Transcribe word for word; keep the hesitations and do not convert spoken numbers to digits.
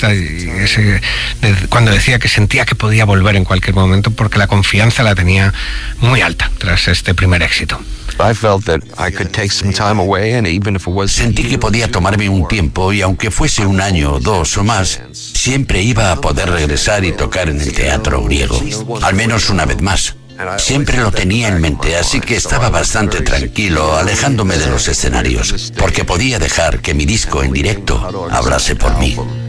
esta, y ese, de, cuando decía que sentía que podía volver en cualquier momento, porque la confianza la tenía muy alta tras este primer éxito. Sentí que podía tomarme un tiempo y aunque fuese un año, dos o más, siempre iba a poder regresar y tocar en el teatro griego, al menos una vez más. Siempre lo tenía en mente, así que estaba bastante tranquilo, alejándome de los escenarios, porque podía dejar que mi disco en directo hablase por mí.